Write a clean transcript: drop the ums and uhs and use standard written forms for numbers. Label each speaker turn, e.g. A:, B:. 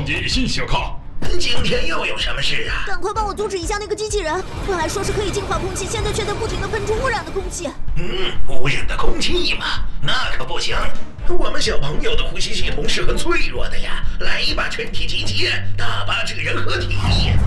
A: 放弃新小卡。
B: 今天又有什么事啊？
C: 赶快帮我阻止一下那个机器人！本来说是可以净化空气，现在却在不停地喷出污染的空气。
B: 污染的空气嘛，那可不行。我们小朋友的呼吸系统是很脆弱的呀，来一把全体集结，大巴巨人合体。